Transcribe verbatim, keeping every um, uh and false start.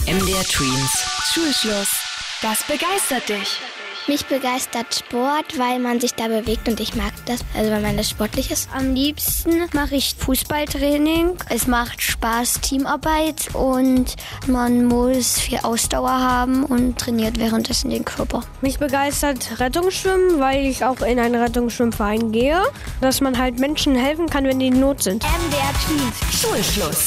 M D R Tweens. Schulschluss. Das begeistert dich. Mich begeistert Sport, weil man sich da bewegt und ich mag das, also weil man das sportlich ist. Am liebsten mache ich Fußballtraining. Es macht Spaß, Teamarbeit und man muss viel Ausdauer haben und trainiert währenddessen den Körper. Mich begeistert Rettungsschwimmen, weil ich auch in einen Rettungsschwimmverein gehe, dass man halt Menschen helfen kann, wenn die in Not sind. M D R Tweens. Schulschluss.